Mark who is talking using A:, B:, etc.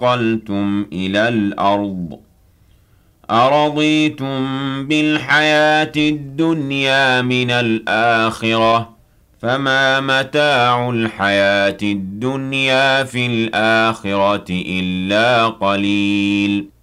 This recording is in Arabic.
A: اثَّقَلْتُمْ إِلَى الْأَرْضِ أَرَضِيتُم بِالْحَيَاةِ الدُّنْيَا مِنَ الْآخِرَةِ فَمَا مَتَاعُ الْحَيَاةِ الدُّنْيَا فِي الْآخِرَةِ إِلَّا قَلِيلٌ